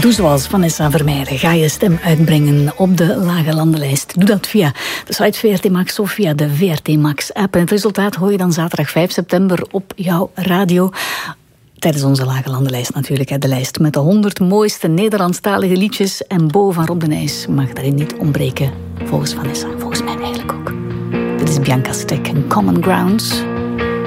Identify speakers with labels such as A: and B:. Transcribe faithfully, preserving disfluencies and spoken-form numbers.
A: Doe zoals Vanessa Vermeijden. Ga je stem uitbrengen op de Lage Landenlijst. Doe dat via de site V R T Max of via de V R T Max app. En het resultaat hoor je dan zaterdag vijf september op jouw radio. Tijdens onze Lage Landenlijst natuurlijk. De lijst met de honderd mooiste Nederlandstalige liedjes. En Bo van Rob de Nijs mag daarin niet ontbreken. Volgens Vanessa, volgens mij eigenlijk ook. Dit is Bianca Stek en Common Grounds.